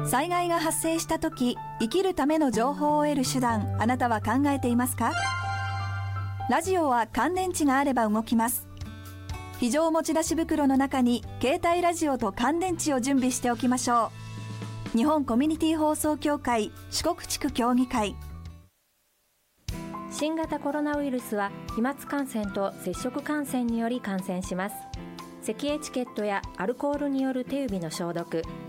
災害が発生したとき、生きるための情報を得る手段、あなたは考えていますか？ラジオは乾電池があれば動きます。非常持ち出し袋の中に携帯ラジオと乾電池を準備しておきましょう。日本コミュニティ放送協会四国地区協議会。 新型コロナウイルスは飛沫感染と接触感染により感染します。咳エチケットやアルコールによる手指の消毒、